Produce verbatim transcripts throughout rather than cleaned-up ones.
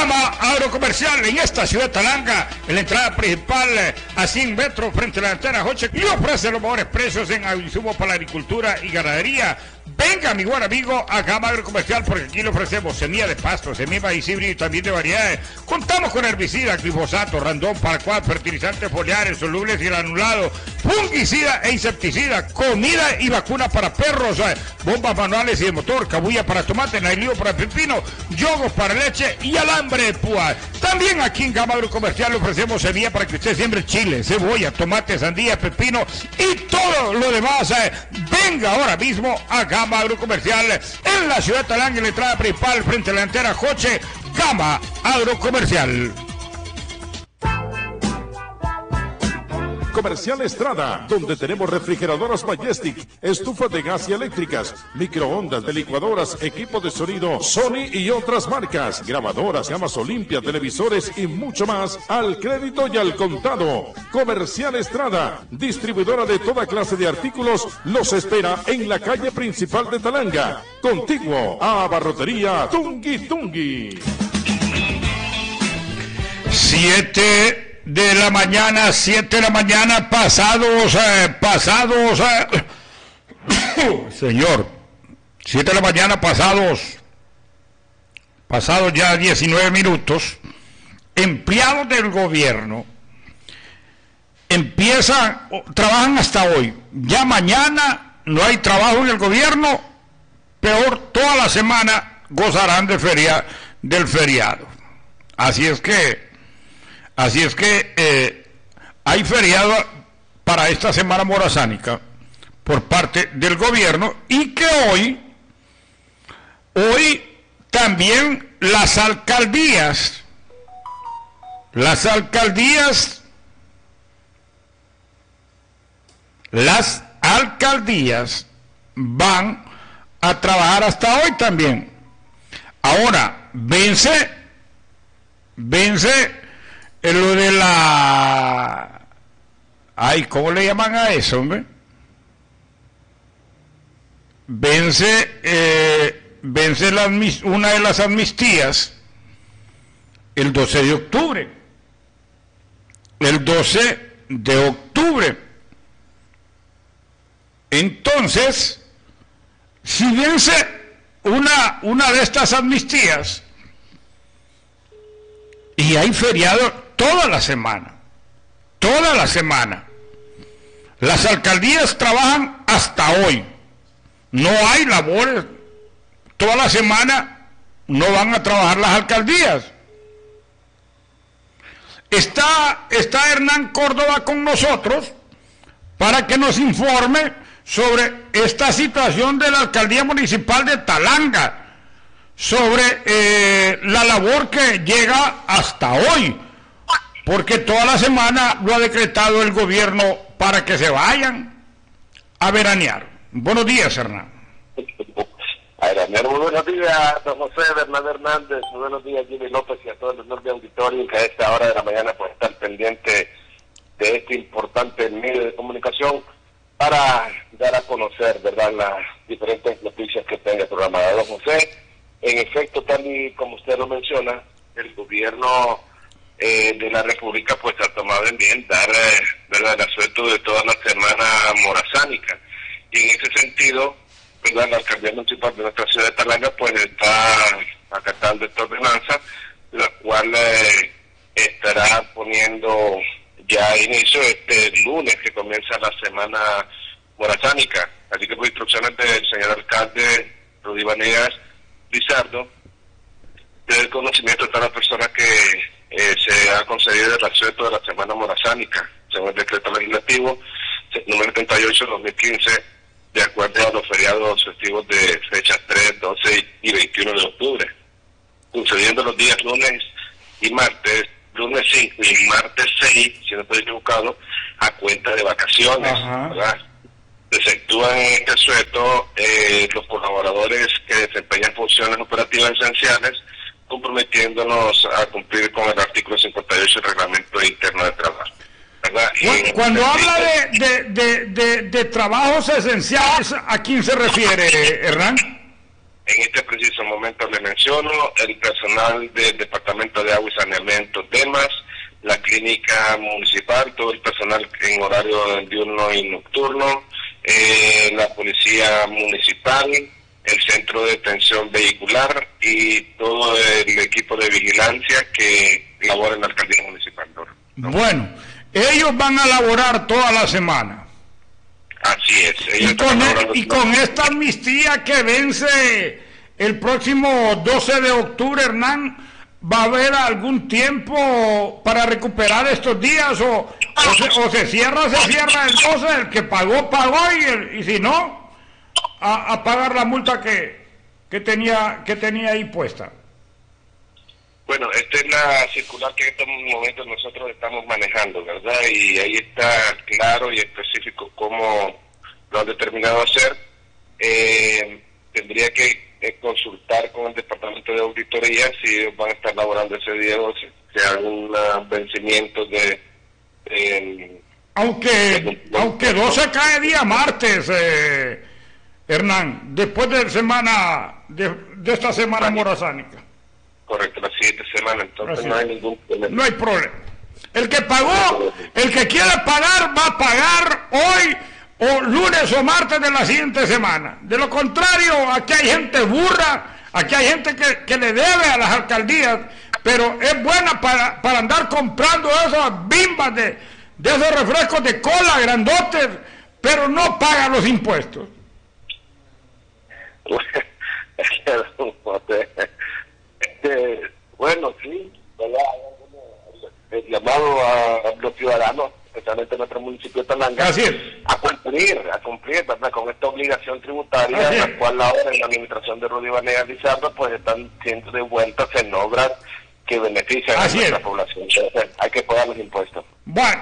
Gama Agrocomercial en esta ciudad de Talanga, en la entrada principal a cien metros frente a la antena Joche, y ofrece los mejores precios en insumos para la agricultura y ganadería. Venga, mi buen amigo, a Gama Agrocomercial, porque aquí le ofrecemos semilla de pasto, semilla de maíz híbrido y también de variedades. Contamos con herbicida, glifosato, randón, paraquat, fertilizantes foliares, solubles y granulados, fungicida e insecticida, comida y vacuna para perros, eh, bombas manuales y de motor, cabulla para tomate, nailío para pepino, yogos para leche y alambre de púa. También aquí en Gama Agrocomercial le ofrecemos semilla para que usted siembre chile, cebolla, tomate, sandía, pepino y todo lo demás. Eh. Venga ahora mismo a Gama Agrocomercial en la ciudad de Talanga, en la entrada principal frente a la antena Joche. Gama Agrocomercial. Comercial Estrada, donde tenemos refrigeradoras Majestic, estufas de gas y eléctricas, microondas, de licuadoras, equipo de sonido Sony y otras marcas, grabadoras, gamas Olimpia, televisores y mucho más al crédito y al contado. Comercial Estrada, distribuidora de toda clase de artículos, los espera en la calle principal de Talanga, contiguo a Barrotería Tungui Tungui. Siete de la mañana, siete de la mañana, pasados, eh, pasados, eh, señor, siete de la mañana, pasados, pasados ya diecinueve minutos, empleados del gobierno empiezan, trabajan hasta hoy, ya mañana no hay trabajo en el gobierno, peor, toda la semana gozarán de feria, del feriado, así es que Así es que eh, hay feriado para esta semana morazánica por parte del gobierno y que hoy, hoy también las alcaldías, las alcaldías, las alcaldías van a trabajar hasta hoy también. Ahora, vence, vence en lo de la... Ay, ¿cómo le llaman a eso, hombre? Vence, eh, vence la, una de las amnistías el doce de octubre. El doce de octubre. Entonces, si vence una, una de estas amnistías y hay feriado toda la semana, toda la semana. Las alcaldías trabajan hasta hoy. No hay labores. Toda la semana no van a trabajar las alcaldías. Está, está Hernán Córdoba con nosotros para que nos informe sobre esta situación de la alcaldía municipal de Talanga, sobre eh, la labor que llega hasta hoy, porque toda la semana lo ha decretado el gobierno para que se vayan a veranear. Buenos días, Hernán. A veranear, muy buenos días, don José Bernardo Hernández, muy buenos días, Jimmy López, y a todo el enorme auditorio que a esta hora de la mañana puede estar pendiente de este importante medio de comunicación para dar a conocer, ¿verdad?, las diferentes noticias que tenga el programa de don José. En efecto, tal y como usted lo menciona, el gobierno Eh, de la República pues ha tomado en bien dar eh, verdad, el asueto de toda la semana morazánica, y en ese sentido, verdad, la alcaldía municipal de nuestra ciudad de Talanga pues está acatando esta ordenanza, la cual eh, estará poniendo ya inicio este lunes que comienza la semana morazánica, así que por instrucciones del señor alcalde Rudy Vanegas Lizardo, del conocimiento de todas las personas que Eh, se ha concedido el asueto de la semana morazánica, según el decreto legislativo número treinta y ocho de dos mil quince, de acuerdo a los feriados festivos de fechas tres, doce y veintiuno de octubre, concediendo los días lunes y martes, lunes cinco y martes seis, si no estoy equivocado, a cuenta de vacaciones, ¿verdad? Se efectúan en este asueto eh, los colaboradores que desempeñan funciones operativas esenciales, comprometiéndonos a cumplir con el artículo cincuenta y ocho del reglamento interno de trabajo, ¿verdad? Cuando, cuando habla de, de, de, de, de trabajos esenciales, ¿a quién se refiere, Hernán? En este preciso momento le menciono el personal del Departamento de Agua y Saneamiento, DEMAS, la clínica municipal, todo el personal en horario diurno y nocturno, eh, la policía municipal, el centro de detención vehicular y todo el equipo de vigilancia que labora en la alcaldía municipal. ¿No? Bueno, ellos van a laborar toda la semana. Así es. Ellos y, con e y con esta amnistía que vence el próximo doce de octubre, Hernán, ¿va a haber algún tiempo para recuperar estos días o, o, se, o se cierra, se cierra el doce, el que pagó, pagó y, el, y si no, a, a pagar la multa que, que, tenía, que tenía ahí puesta? Bueno, esta es la circular que en estos momentos nosotros estamos manejando, ¿verdad? Y ahí está claro y específico cómo lo han determinado hacer. Eh, tendría que eh, consultar con el Departamento de Auditoría si ellos van a estar laborando ese día doce, si hay algún vencimiento de... de aunque de, aunque doce cae día martes, eh, Hernán, después de semana de, de esta semana morazánica. Correcto, la siguiente semana, entonces Así no hay ningún problema. No hay problema. El que pagó, el que quiere pagar, va a pagar hoy o lunes o martes de la siguiente semana. De lo contrario, aquí hay gente burra, aquí hay gente que, que le debe a las alcaldías, pero es buena para, para andar comprando esas bimbas de, de esos refrescos de cola grandotes, pero no paga los impuestos. Este, bueno, sí, ¿verdad? El llamado a, a los ciudadanos, especialmente en nuestro municipio de Talanga, Así es. a cumplir, a cumplir, ¿verdad? Con esta obligación tributaria, Así la es. cual ahora en la administración de Rudy Vanegas Lizardo, pues están siendo devueltas en obras que benefician Así a nuestra es. población. Entonces, hay que pagar los impuestos. Bueno,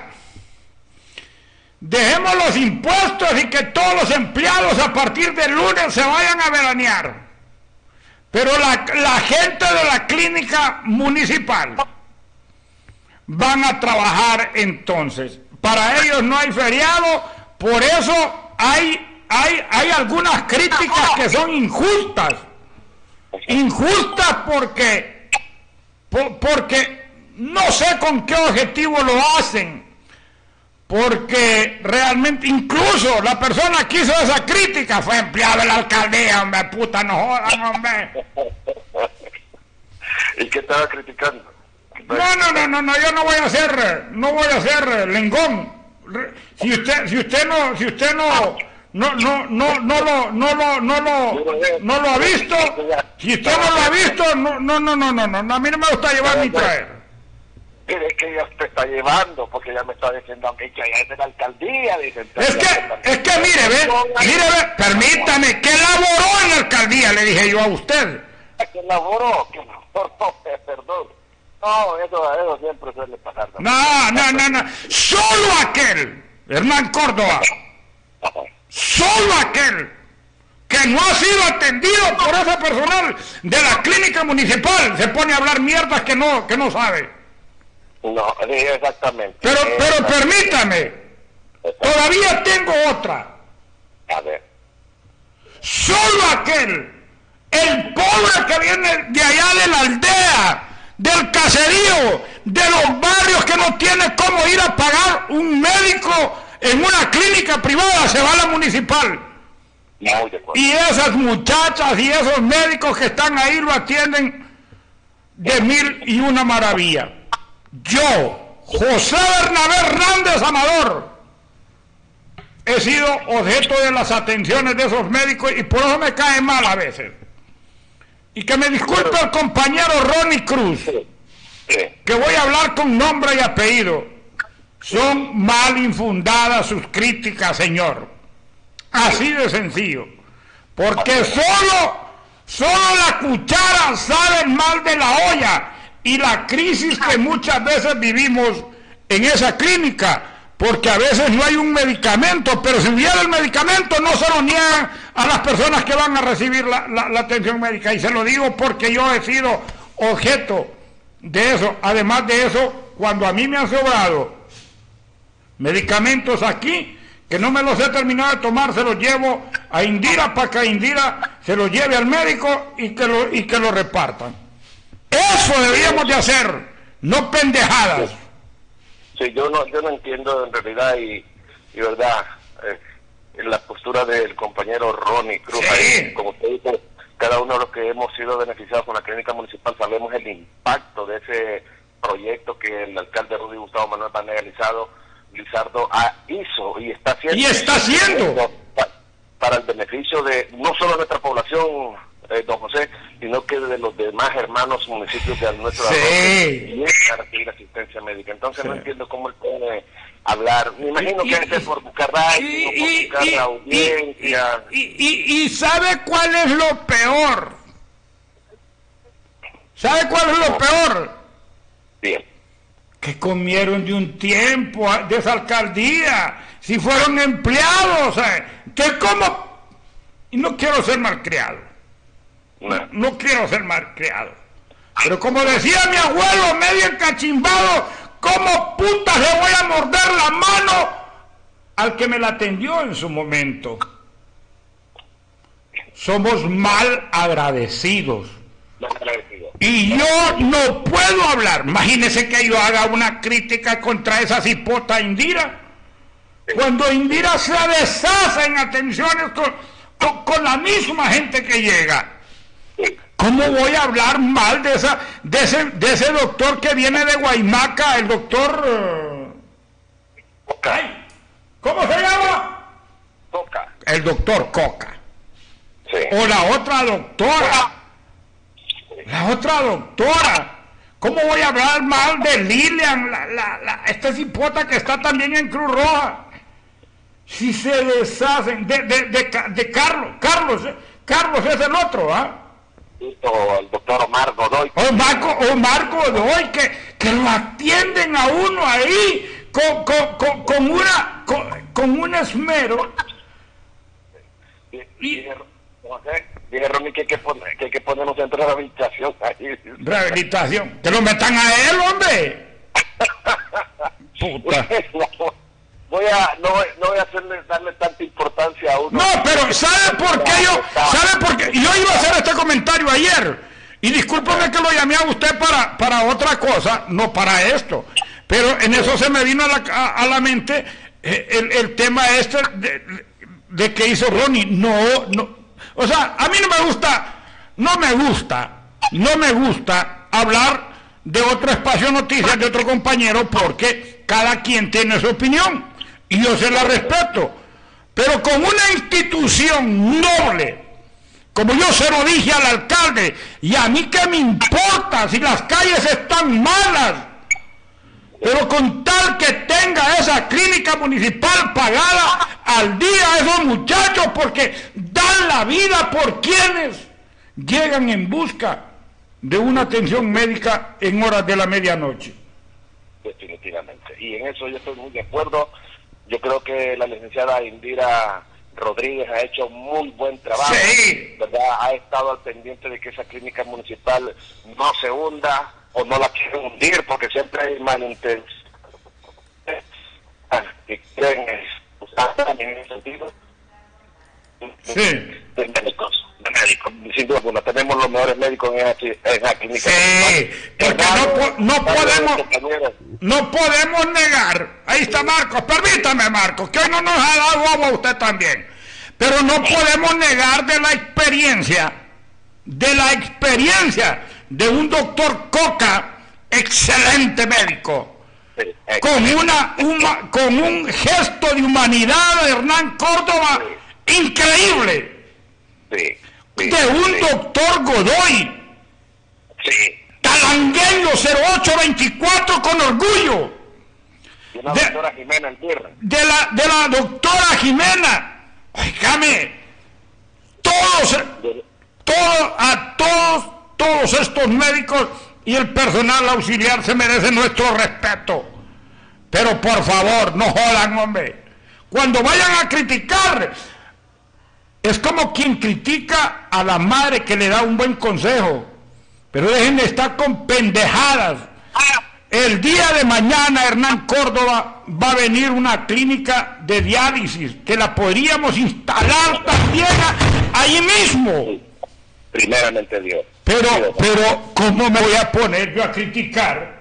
dejemos los impuestos y que todos los empleados a partir del lunes se vayan a veranear. Pero la, la gente de la clínica municipal van a trabajar entonces. Para ellos no hay feriado, por eso hay, hay, hay algunas críticas que son injustas. Injustas porque, por, porque no sé con qué objetivo lo hacen. Porque realmente, incluso la persona que hizo esa crítica fue empleado de la alcaldía, hombre, puta, no jodan, hombre. ¿Y qué estaba criticando? No, no, no, no, no, yo no voy a hacer, no voy a hacer lengón. Si usted, si usted no, si usted no, no, no, no, no lo, no lo, no lo, no lo ha visto, si usted no lo ha visto, no, no, no, no, no, no, a mí no me gusta llevar ni traer. Es que ella te está llevando, porque ella me está diciendo a mí que allá es de la alcaldía, dicen. Es que, es que mire, ve, mire, ve, permítame, ¿qué laboró en la alcaldía? Le dije yo a usted. ¿Qué laboró? ¿Qué laboró? Perdón. No, eso, eso siempre suele pasar. No, no, no, no, solo aquel, Hernán Córdoba, solo aquel que no ha sido atendido por ese personal de la clínica municipal se pone a hablar mierdas que no, que no sabe. No, exactamente. Pero, pero permítame, todavía tengo otra. A ver. Solo aquel, el pobre que viene de allá de la aldea, del caserío, de los barrios que no tiene cómo ir a pagar un médico en una clínica privada, se va a la municipal. Muy de acuerdo. Y esas muchachas y esos médicos que están ahí lo atienden de mil y una maravilla. Yo, José Bernabé Hernández Amador, he sido objeto de las atenciones de esos médicos y por eso me cae mal a veces. Y que me disculpe el compañero Ronnie Cruz, que voy a hablar con nombre y apellido. Son mal infundadas sus críticas, señor. Así de sencillo. Porque solo, solo la cuchara sabe mal de la olla. Y la crisis que muchas veces vivimos en esa clínica, porque a veces no hay un medicamento, pero si hubiera el medicamento no se lo niegan a las personas que van a recibir la, la, la atención médica. Y se lo digo porque yo he sido objeto de eso. Además de eso, cuando a mí me han sobrado medicamentos aquí, que no me los he terminado de tomar, se los llevo a Indira para que Indira se lo lleve al médico y que lo, y que lo repartan. Eso deberíamos de hacer, no pendejadas. Sí, yo no yo no entiendo en realidad y, y verdad, eh, en la postura del compañero Ronnie Cruz, sí. ahí, como usted dice, cada uno de los que hemos sido beneficiados con la clínica municipal sabemos el impacto de ese proyecto que el alcalde Rudy Gustavo Manuel Vanega Lizardo, Lizardo ah, hizo y está haciendo. Y está haciendo. Para, para el beneficio de no solo nuestra población, eh, don José, sino que de los demás hermanos municipios de nuestro sí. y para recibir asistencia médica. Entonces sí. no entiendo cómo él puede hablar. Me imagino y, que es por buscar rating, por buscar y, la audiencia. Y, y, y, y ¿sabe cuál es lo peor? ¿Sabe cuál es lo peor? Bien. Que comieron de un tiempo de esa alcaldía, si fueron empleados, ¿eh? que como, y no quiero ser malcriado, no, no quiero ser malcriado, pero como decía mi abuelo, medio encachimbado, ¿cómo puta le voy a morder la mano al que me la atendió en su momento? Somos mal agradecidos. Y yo no puedo hablar. Imagínese que yo haga una crítica contra esa cipota Indira. Cuando Indira se deshace en atenciones con, con, con la misma gente que llega. ¿Cómo voy a hablar mal de esa de ese, de ese doctor que viene de Guaymaca, el doctor... Uh... Ay, ¿cómo se llama? Coca. El doctor Coca. Sí. O la otra doctora. La otra doctora. ¿Cómo voy a hablar mal de Lilian, la, la, la, esta cipota que está también en Cruz Roja? Si se deshacen de, de, de, de Carlos, Carlos, Carlos es el otro, ¿ah? ¿eh? O el doctor Omar Godoy. O Marco, Omar Godoy, que, que lo atienden a uno ahí con, con, con, con una con, con un esmero. Y, Dije, Ronnie, que hay que, poner, que hay que poner un centro de rehabilitación ahí. ¿Rehabilitación? ¡Que lo metan a él, hombre! Puta. No, voy a, no, no voy a hacerle, darle tanta importancia a uno. No, pero ¿sabe por qué yo? ¿Sabe por qué? Yo iba a hacer este comentario ayer. Y discúlpeme que lo llamé a usted para, para otra cosa, no para esto. Pero en eso se me vino a la, a, a la mente el, el tema este de, de que hizo Ronnie. No, no. O sea, a mí no me gusta, no me gusta, no me gusta hablar de otro espacio de noticias de otro compañero porque cada quien tiene su opinión y yo se la respeto. Pero con una institución noble, como yo se lo dije al alcalde, y a mí qué me importa si las calles están malas, pero con tal que tenga esa clínica municipal pagada al día a esos muchachos, porque dan la vida por quienes llegan en busca de una atención médica en horas de la medianoche. Definitivamente. Y en eso yo estoy muy de acuerdo. Yo creo que la licenciada Indira Rodríguez ha hecho muy buen trabajo. Sí. ¿Verdad? Ha estado al pendiente de que esa clínica municipal no se hunda o no la quiere hundir, porque siempre hay malintenciones que creen en ese sentido. Sí. De médicos, de médicos. Sin duda alguna, tenemos los mejores médicos en esa, en esa clínica. Sí, porque no, no podemos no podemos negar. Ahí está Marcos, permítame Marcos, que hoy no nos ha dado agua a usted también. Pero no podemos negar de la experiencia, de la experiencia de un doctor Coca, excelente médico. Sí, con una, una con un gesto de humanidad de Hernán Córdoba sí. increíble sí, sí, de un sí. doctor Godoy sí. talangueño cero ocho veinticuatro con orgullo de la de, doctora Jimena Entierra. de la de la doctora Jimena. Oígame, todos todos a todos todos estos médicos y el personal auxiliar se merece nuestro respeto. Pero por favor, no jodan, hombre. Cuando vayan a criticar, es como quien critica a la madre que le da un buen consejo. Pero dejen de estar con pendejadas. El día de mañana, Hernán Córdoba, va a venir una clínica de diálisis que la podríamos instalar también ahí mismo. Primeramente Dios. Pero, Dios. pero, ¿cómo me voy a poner yo a criticar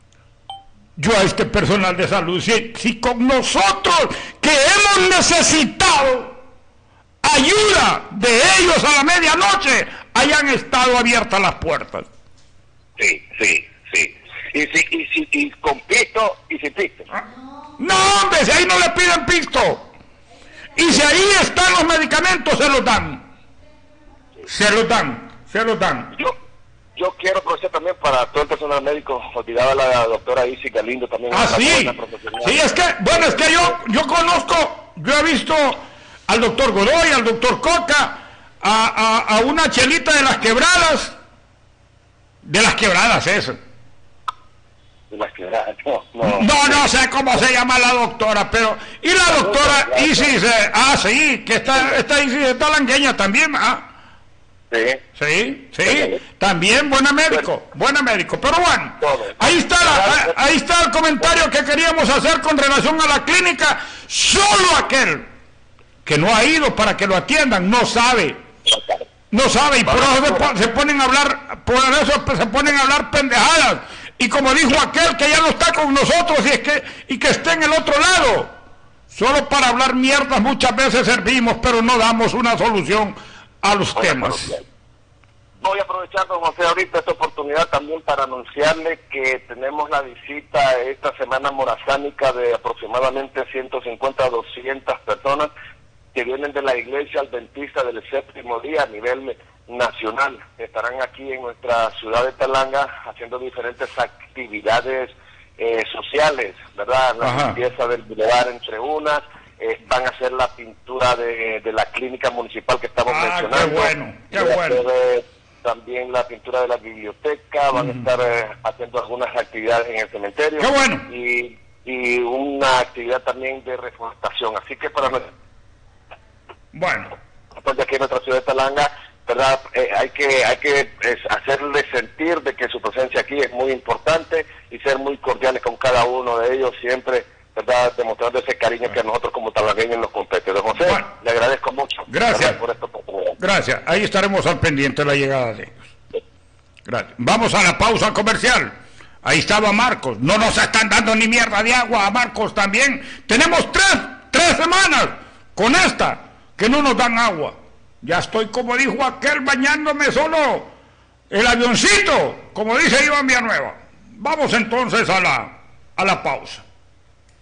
yo a este personal de salud si, si con nosotros que hemos necesitado ayuda de ellos a la medianoche hayan estado abiertas las puertas? Sí, sí, sí. Y si, y si, y con pisto y sin pisto. No, hombre, si ahí no le piden pisto. Y si ahí están los medicamentos, se los dan. Se los dan, se los dan. Yo, yo quiero aprovechar también para todo el personal médico, olvidaba la doctora Isis Galindo también. Ah, sí. Sí, es que, bueno, es que yo, yo conozco, yo he visto al doctor Godoy, al doctor Coca, a, a, a una chelita de las quebradas, de las quebradas, eso. De las quebradas, no, no. No, no sé cómo se llama la doctora, pero, y la doctora Isis, eh, ah, sí, que está, esta Isis es talangueña también, ah. Sí. Sí, sí, también buena médico, buena médico, pero bueno, ahí está, la, ahí está el comentario que queríamos hacer con relación a la clínica. Solo aquel que no ha ido para que lo atiendan no sabe, no sabe, y por eso se ponen a hablar, por eso se ponen a hablar pendejadas, y como dijo aquel que ya no está con nosotros y es que y que esté en el otro lado, solo para hablar mierdas muchas veces servimos, pero no damos una solución a los voy temas. A voy a aprovechar, don José, ahorita esta oportunidad también para anunciarle que tenemos la visita esta semana morazánica de aproximadamente ciento cincuenta a doscientas personas que vienen de la Iglesia Adventista del Séptimo Día a nivel nacional. Estarán aquí en nuestra ciudad de Talanga haciendo diferentes actividades eh, sociales, ¿verdad? La Ajá. limpieza del bulevar entre unas, Eh, van a hacer la pintura de, de la clínica municipal que estamos Ah, mencionando. qué bueno, qué Van a bueno. hacer, eh, también la pintura de la biblioteca, van uh-huh. a estar eh, haciendo algunas actividades en el cementerio. Qué bueno. Y, y una actividad también de reforestación. Así que para nosotros, bueno, de aquí en nuestra ciudad de Talanga, ¿verdad? Eh, hay que hay que es, hacerles sentir de que su presencia aquí es muy importante y ser muy cordiales con cada uno de ellos siempre, ¿verdad? Demostrando ese cariño que a nosotros como talangueños nos compete. Don José, bueno, le agradezco mucho. Gracias. Por esta oportunidad. Gracias. Ahí estaremos al pendiente de la llegada de ellos. Gracias. Vamos a la pausa comercial. Ahí estaba Marcos. No nos están dando ni mierda de agua a Marcos también. Tenemos tres, tres semanas con esta que no nos dan agua. Ya estoy, como dijo aquel, bañándome solo el avioncito, como dice Iván Villanueva. Vamos entonces a la, a la pausa.